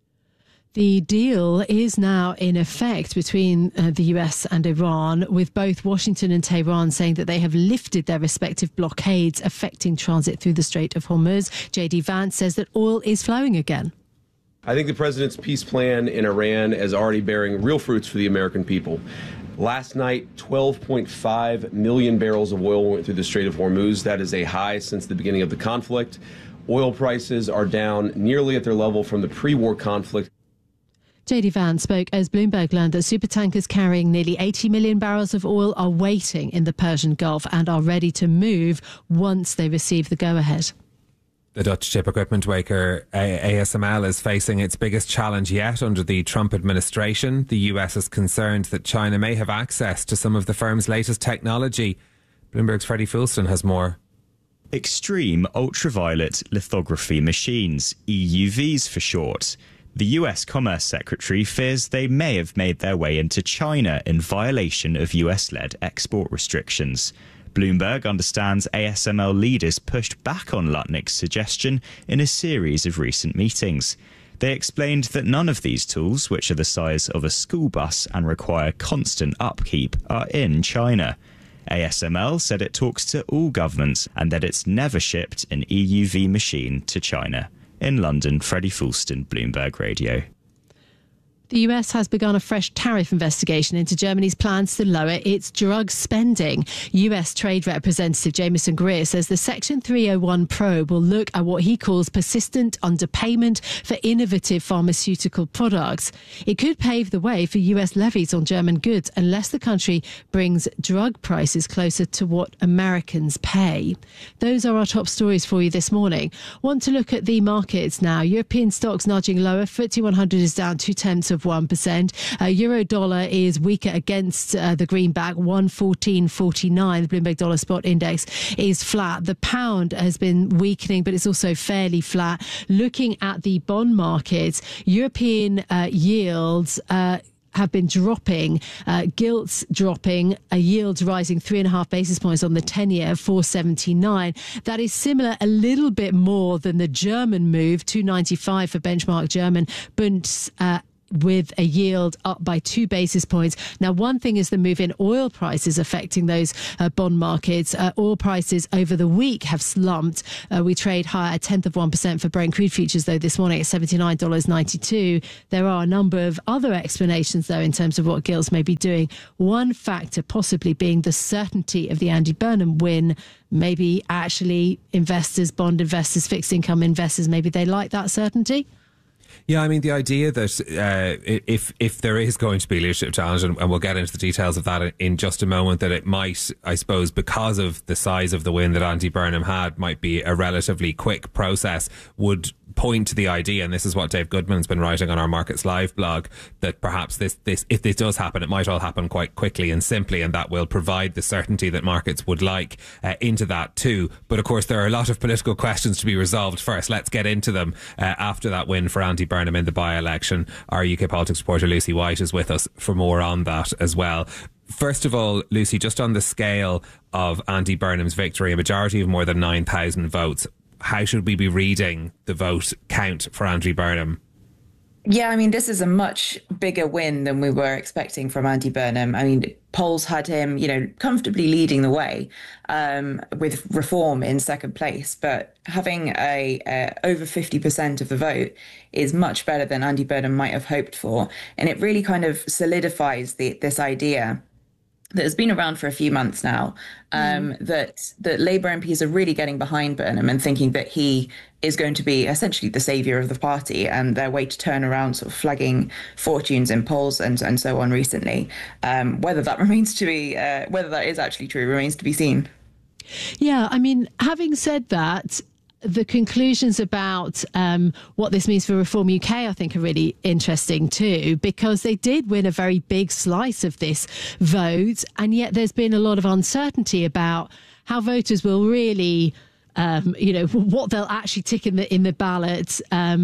The deal is now in effect between the US and Iran, with both Washington and Tehran saying that they have lifted their respective blockades affecting transit through the Strait of Hormuz. J.D. Vance says that oil is flowing again. I think the president's peace plan in Iran is already bearing real fruits for the American people. Last night, 12.5 million barrels of oil went through the Strait of Hormuz. That is a high since the beginning of the conflict. Oil prices are down nearly at their level from the pre-war conflict. J.D. Vance spoke as Bloomberg learned that supertankers carrying nearly 80 million barrels of oil are waiting in the Persian Gulf and are ready to move once they receive the go-ahead. The Dutch chip equipment maker ASML is facing its biggest challenge yet under the Trump administration. The US is concerned that China may have access to some of the firm's latest technology. Bloomberg's Freddie Fulston has more. Extreme ultraviolet lithography machines, EUVs for short. The US Commerce Secretary fears they may have made their way into China in violation of US-led export restrictions. Bloomberg understands ASML leaders pushed back on Lutnick's suggestion in a series of recent meetings. They explained that none of these tools, which are the size of a school bus and require constant upkeep, are in China. ASML said it talks to all governments and that it's never shipped an EUV machine to China. In London, Freddie Fulston, Bloomberg Radio. The US has begun a fresh tariff investigation into Germany's plans to lower its drug spending. US Trade Representative Jameson Greer says the Section 301 probe will look at what he calls persistent underpayment for innovative pharmaceutical products. It could pave the way for US levies on German goods unless the country brings drug prices closer to what Americans pay. Those are our top stories for you this morning. Want to look at the markets now. European stocks nudging lower. FTSE 100 is down 0.2%. 1%. Euro dollar is weaker against the greenback, 114.49. The Bloomberg Dollar Spot Index is flat. The pound has been weakening, but it's also fairly flat. Looking at the bond markets, European yields have been dropping, gilts dropping, yields rising 3.5 basis points on the 10-year, 4.79. That is similar, a little bit more than the German move, 2.95 for benchmark German Bunds, with a yield up by 2 basis points. Now, one thing is the move in oil prices affecting those bond markets. Oil prices over the week have slumped. We trade higher, 1/10% for Brent crude futures, though, this morning at $79.92. There are a number of other explanations, though, in terms of what gilts may be doing. One factor possibly being the certainty of the Andy Burnham win. Maybe actually investors, bond investors, fixed income investors, maybe they like that certainty. Yeah, I mean, the idea that if there is going to be a leadership challenge, and we'll get into the details of that in just a moment, that it might, I suppose, because of the size of the win that Andy Burnham had, might be a relatively quick process, would point to the idea, and this is what Dave Goodman's been writing on our Markets Live blog, that perhaps this if this does happen, it might all happen quite quickly and simply, and that will provide the certainty that markets would like into that too. But of course, there are a lot of political questions to be resolved first. Let's get into them after that win for Andy Burnham in the by-election. Our UK politics reporter Lucy White is with us for more on that as well. First of all, Lucy, just on the scale of Andy Burnham's victory, a majority of more than 9,000 votes, how should we be reading the vote count for Andy Burnham? Yeah, I mean, this is a much bigger win than we were expecting from Andy Burnham. I mean, polls had him, comfortably leading the way with Reform in second place. But having over 50% of the vote is much better than Andy Burnham might have hoped for. And it really kind of solidifies this idea that has been around for a few months now, that Labour MPs are really getting behind Burnham and thinking that he is going to be essentially the saviour of the party, and their way to turn around sort of flagging fortunes in polls and so on recently. Whether that whether that is actually true remains to be seen. Yeah, I mean, having said that, the conclusions about what this means for Reform UK, I think, are really interesting too, because they did win a very big slice of this vote, and yet there's been a lot of uncertainty about how voters will really, what they'll actually tick in the ballot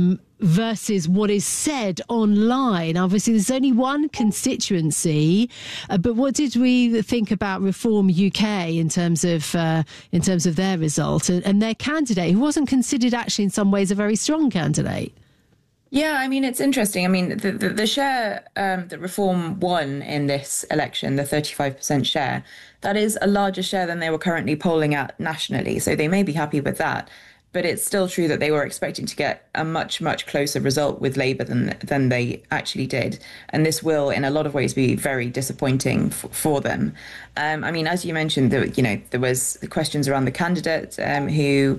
versus what is said online. Obviously, there's only one constituency, but what did we think about Reform UK in terms of their result and their candidate, who wasn't considered actually in some ways a very strong candidate? Yeah, I mean, it's interesting. I mean, the share that Reform won in this election, the 35% share, that is a larger share than they were currently polling at nationally. So they may be happy with that. But it's still true that they were expecting to get a much, much closer result with Labour than they actually did. And this will, in a lot of ways, be very disappointing for them. I mean, as you mentioned, there was questions around the candidate who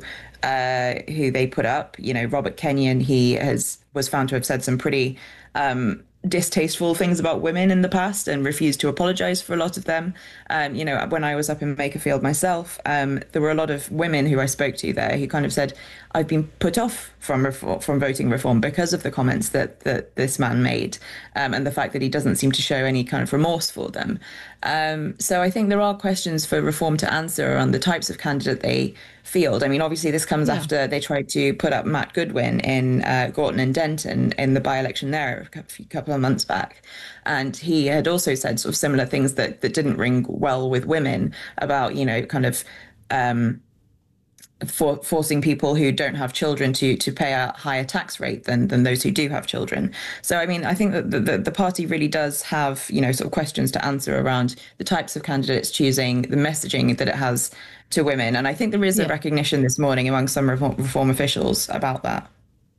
they put up. Robert Kenyon, was found to have said some pretty distasteful things about women in the past and refused to apologise for a lot of them. When I was up in Makerfield myself, there were a lot of women who I spoke to there who kind of said, I've been put off from voting Reform because of the comments that this man made, and the fact that he doesn't seem to show any kind of remorse for them. So I think there are questions for Reform to answer around the types of candidate they field. I mean, obviously this comes after they tried to put up Matt Goodwin in Gorton and Denton in the by-election there a couple of months back. And he had also said sort of similar things that didn't ring well with women about, forcing people who don't have children to pay a higher tax rate than those who do have children. So, I mean, I think that the party really does have, sort of questions to answer around the types of candidates choosing, the messaging that it has to women. And I think there is a recognition this morning among some reform officials about that.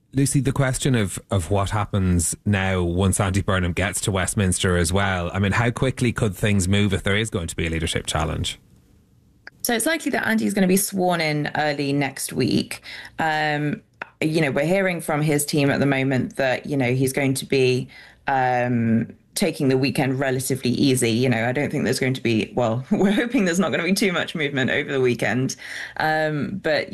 Lucy, the question of what happens now once Andy Burnham gets to Westminster as well. I mean, how quickly could things move if there is going to be a leadership challenge? So it's likely that Andy's going to be sworn in early next week. We're hearing from his team at the moment that, he's going to be taking the weekend relatively easy. I don't think there's going to be, we're hoping there's not going to be too much movement over the weekend. But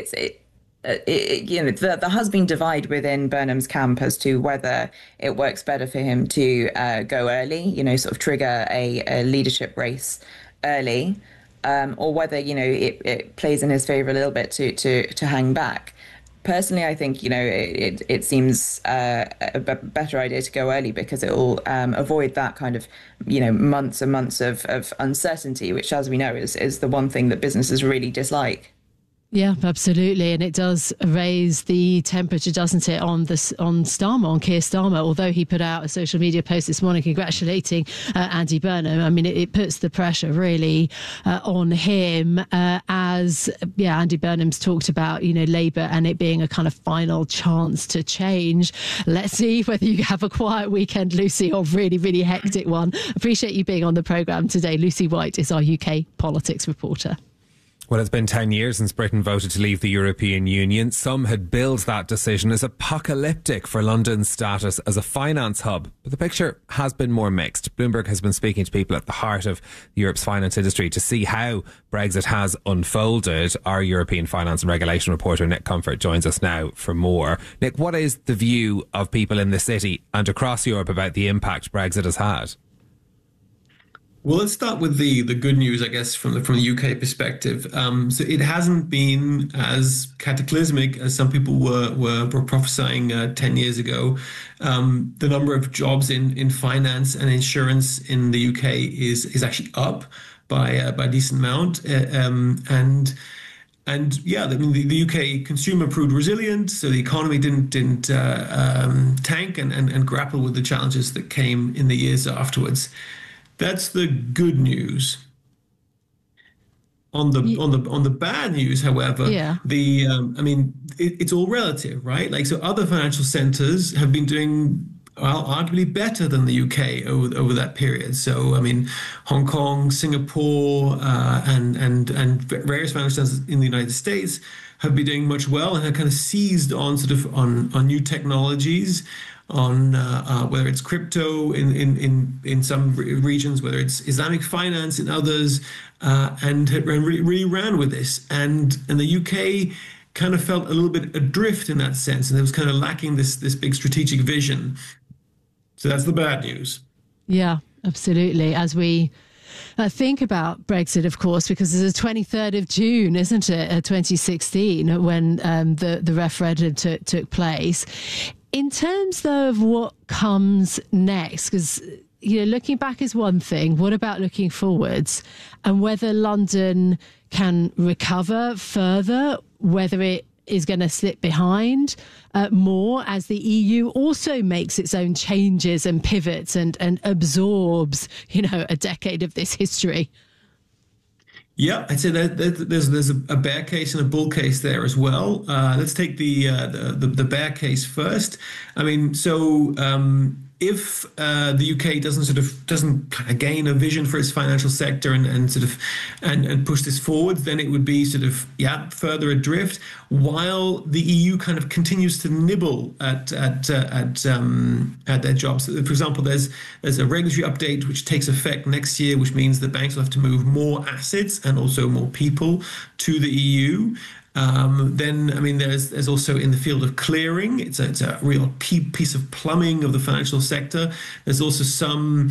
there has been divide within Burnham's camp as to whether it works better for him to go early, sort of trigger a leadership race early, or whether, it plays in his favor a little bit to hang back. Personally, I think, it seems a better idea to go early because it will avoid that kind of, months and months of uncertainty, which, as we know, is the one thing that businesses really dislike. Yeah, absolutely. And it does raise the temperature, doesn't it, on Keir Starmer, although he put out a social media post this morning congratulating Andy Burnham. I mean, it puts the pressure really on him as Andy Burnham's talked about, Labour and it being a kind of final chance to change. Let's see whether you have a quiet weekend, Lucy, or really, really hectic one. Appreciate you being on the programme today. Lucy White is our UK politics reporter. Well, it's been 10 years since Britain voted to leave the European Union. Some had billed that decision as apocalyptic for London's status as a finance hub. But the picture has been more mixed. Bloomberg has been speaking to people at the heart of Europe's finance industry to see how Brexit has unfolded. Our European finance and regulation reporter, Nick Comfort, joins us now for more. Nick, what is the view of people in the city and across Europe about the impact Brexit has had? Well, let's start with the good news, I guess, from the UK perspective. So it hasn't been as cataclysmic as some people were prophesying 10 years ago. The number of jobs in finance and insurance in the UK is actually up by a decent amount. And yeah, I mean, the UK consumer proved resilient, so the economy didn't tank and grapple with the challenges that came in the years afterwards. That's the good news. On the bad news, however, it's all relative, right? Like, so other financial centres have been doing arguably better than the UK over that period. So, I mean, Hong Kong, Singapore, and various financial centres in the United States have been doing much well and have kind of seized on on new technologies. On whether it's crypto in some regions, whether it's Islamic finance in others, and really ran with this. And the UK kind of felt a little bit adrift in that sense, and it was kind of lacking this big strategic vision. So that's the bad news. Yeah, absolutely. As we think about Brexit, of course, because it's the 23rd of June, isn't it, 2016, when the referendum took place. In terms, though, of what comes next, because, looking back is one thing, what about looking forwards and whether London can recover further, whether it is going to slip behind more as the EU also makes its own changes and pivots and absorbs, a decade of this history? Yeah, I'd say that there's a bear case and a bull case there as well. Let's take the bear case first. I mean, so if the UK doesn't kind of gain a vision for its financial sector and push this forward, then it would be further adrift, while the EU kind of continues to nibble at their jobs. For example, there's a regulatory update which takes effect next year, which means that banks will have to move more assets and also more people to the EU. Then, I mean, there's also in the field of clearing, it's a real key piece of plumbing of the financial sector. There's also some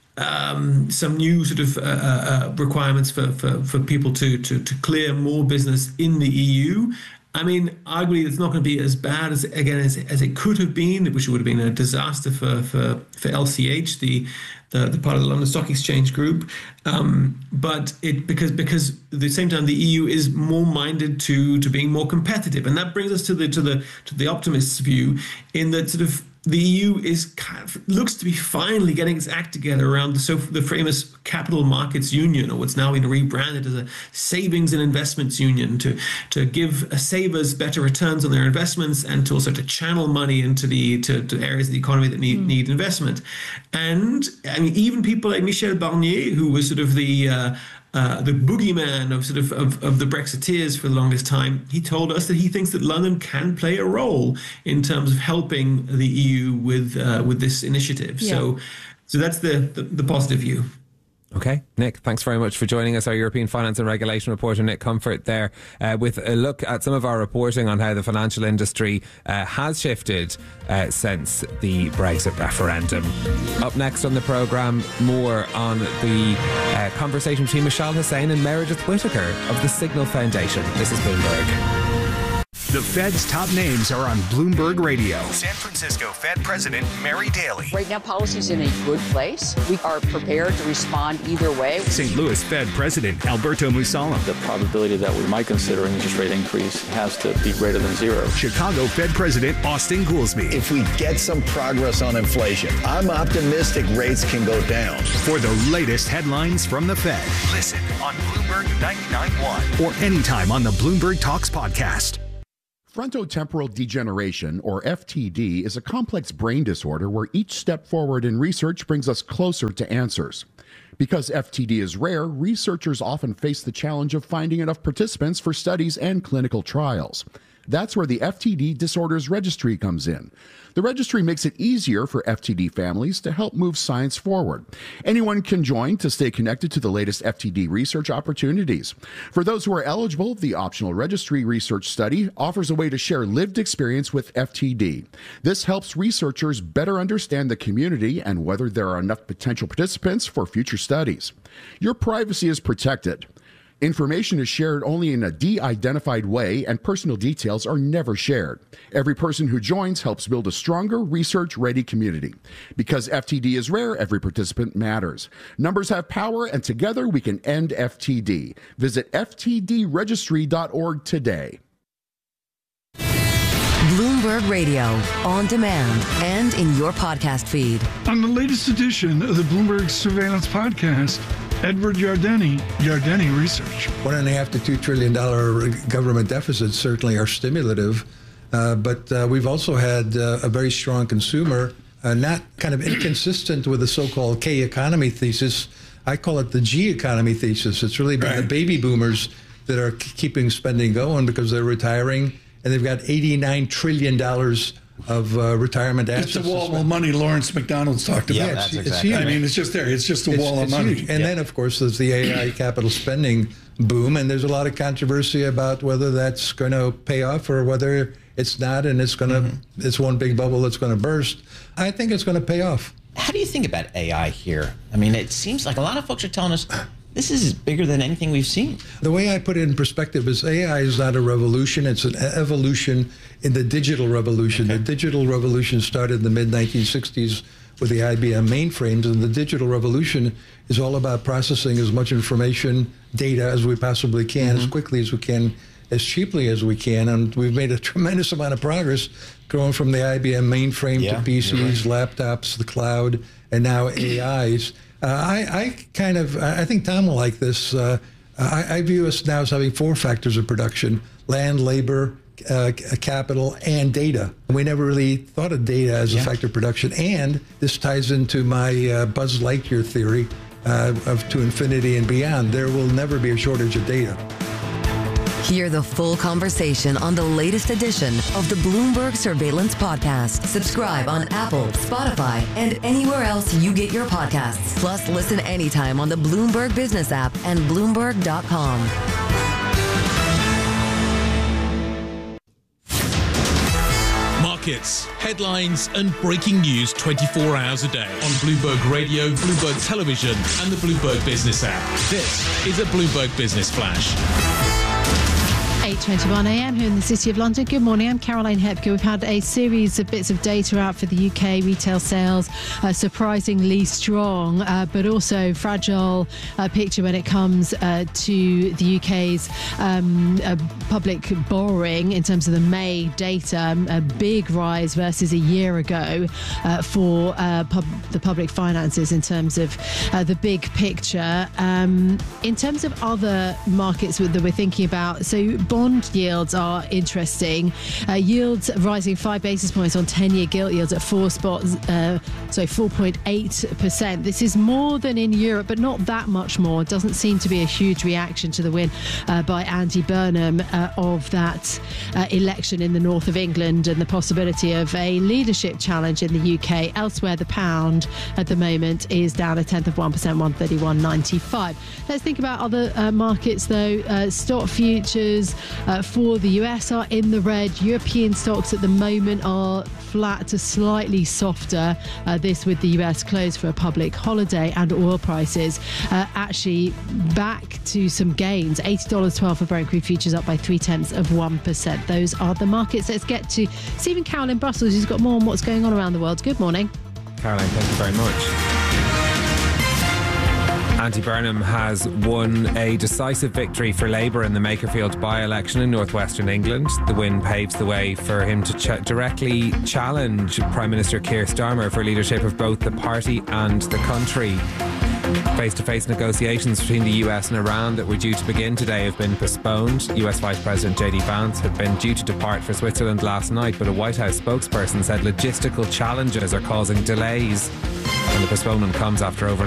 new requirements for people to clear more business in the EU. I mean, arguably, it's not going to be as bad as it could have been, which would have been a disaster for LCH, the part of the London Stock Exchange Group. But because at the same time the EU is more minded to being more competitive, and that brings us to the optimist's view, in that the EU is looks to be finally getting its act together around the famous Capital Markets Union, or what's now been rebranded as a Savings and Investments Union, to give savers better returns on their investments, and to also to channel money into to areas of the economy that need investment. And I mean, even people like Michel Barnier, who was sort of the boogeyman of the Brexiteers for the longest time, he told us that he thinks that London can play a role in terms of helping the EU with this initiative. Yeah. So that's the positive view. Okay, Nick, thanks very much for joining us. Our European Finance and Regulation reporter, Nick Comfort, there with a look at some of our reporting on how the financial industry has shifted since the Brexit referendum. Up next on the programme, more on the conversation between Mishal Hussain and Meredith Whittaker of the Signal Foundation. This is Bloomberg. The Fed's top names are on Bloomberg Radio. San Francisco Fed President Mary Daly. Right now, policy's in a good place. We are prepared to respond either way. St. Louis Fed President Alberto Mussolem. The probability that we might consider an interest rate increase has to be greater than zero. Chicago Fed President Austin Goolsbee. If we get some progress on inflation, I'm optimistic rates can go down. For the latest headlines from the Fed, listen on Bloomberg 99.1 or anytime on the Bloomberg Talks podcast. Frontotemporal degeneration, or FTD, is a complex brain disorder where each step forward in research brings us closer to answers. Because FTD is rare, researchers often face the challenge of finding enough participants for studies and clinical trials. That's where the FTD Disorders Registry comes in. The registry makes it easier for FTD families to help move science forward. Anyone can join to stay connected to the latest FTD research opportunities. For those who are eligible, the optional registry research study offers a way to share lived experience with FTD. This helps researchers better understand the community and whether there are enough potential participants for future studies. Your privacy is protected. Information is shared only in a de-identified way, and personal details are never shared. Every person who joins helps build a stronger, research-ready community. Because FTD is rare, every participant matters. Numbers have power, and together we can end FTD. Visit ftdregistry.org today. Bloomberg Radio, on demand and in your podcast feed. On the latest edition of the Bloomberg Surveillance Podcast, Edward Yardeni Research. $1.5 to $2 trillion government deficits certainly are stimulative, but we've also had a very strong consumer, not kind of inconsistent with the so-called K economy thesis. I call it the G economy thesis. It's really been the baby boomers that are keeping spending going because they're retiring, and they've got $89 trillion of retirement assets. It's a wall of money Lawrence McDonald's talked about. Yeah, that's it's exactly huge. I mean, it's just there. It's just a wall of money. Huge. And then, of course, there's the AI capital spending boom, and there's a lot of controversy about whether that's going to pay off or whether it's not, and it's going to it's one big bubble that's going to burst. I think it's going to pay off. How do you think about AI here? I mean, it seems like a lot of folks are telling us this is bigger than anything we've seen. The way I put it in perspective is AI is not a revolution. It's an evolution in the digital revolution. Okay. The digital revolution started in the mid-1960s with the IBM mainframes, and the digital revolution is all about processing as much information, data as we possibly can, as quickly as we can, as cheaply as we can. And we've made a tremendous amount of progress going from the IBM mainframe to PCs, laptops, the cloud, and now AIs. I think Tom will like this. I view us now as having four factors of production: land, labor, capital, and data. And we never really thought of data as a factor of production. And this ties into my Buzz Lightyear theory of to infinity and beyond. There will never be a shortage of data. Hear the full conversation on the latest edition of the Bloomberg Surveillance Podcast. Subscribe on Apple, Spotify, and anywhere else you get your podcasts. Plus, listen anytime on the Bloomberg Business app and Bloomberg.com. Markets, headlines, and breaking news 24 hours a day on Bloomberg Radio, Bloomberg Television, and the Bloomberg Business app. This is a Bloomberg Business Flash. 8:21 a.m. here in the City of London. Good morning, I'm Caroline Hepker. We've had a series of bits of data out for the UK retail sales, surprisingly strong, but also fragile picture when it comes to the UK's public borrowing in terms of the May data. A big rise versus a year ago for the public finances in terms of the big picture. In terms of other markets that we're thinking about, so bond yields are interesting. Yields rising 5 basis points on 10-year gilt yields at 4.8%. This is more than in Europe, but not that much more. It doesn't seem to be a huge reaction to the win by Andy Burnham of that election in the north of England and the possibility of a leadership challenge in the UK. Elsewhere, the pound at the moment is down 1/10 of 1%, 131.95. Let's think about other markets, though. Stock futures for the US are in the red. European stocks at the moment are flat to slightly softer. This with the US closed for a public holiday, and oil prices actually back to some gains. $80.12 for Brent crude futures, up by 0.3 of 1%. Those are the markets. Let's get to Stephen Cowell in Brussels, who's got more on what's going on around the world. Good morning. Caroline, thank you very much. Andy Burnham has won a decisive victory for Labour in the Makerfield by-election in northwestern England. The win paves the way for him to directly challenge Prime Minister Keir Starmer for leadership of both the party and the country. Face-to-face negotiations between the US and Iran that were due to begin today have been postponed. US Vice President JD Vance had been due to depart for Switzerland last night, but a White House spokesperson said logistical challenges are causing delays. And the postponement comes after over